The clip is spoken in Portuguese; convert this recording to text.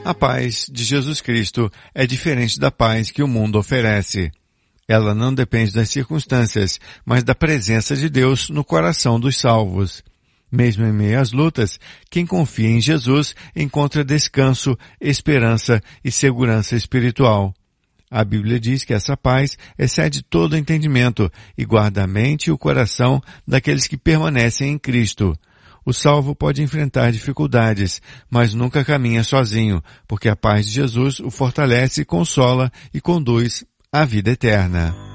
A paz de Jesus Cristo é diferente da paz que o mundo oferece. Ela não depende das circunstâncias, mas da presença de Deus no coração dos salvos. Mesmo em meio às lutas, quem confia em Jesus encontra descanso, esperança e segurança espiritual. A Bíblia diz que essa paz excede todo entendimento e guarda a mente e o coração daqueles que permanecem em Cristo. O salvo pode enfrentar dificuldades, mas nunca caminha sozinho, porque a paz de Jesus o fortalece, consola e conduz à vida eterna.